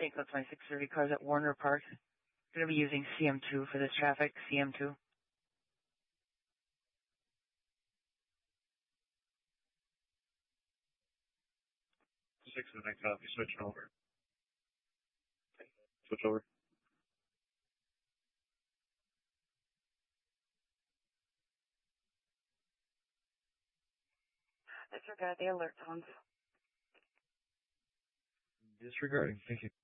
St. Cloud 2630 cars at Warner Park. Going to be using CM2 for this traffic, CM2. 6-9 copy, switch over. Switch over. Disregard the alert tones. Disregarding, thank you.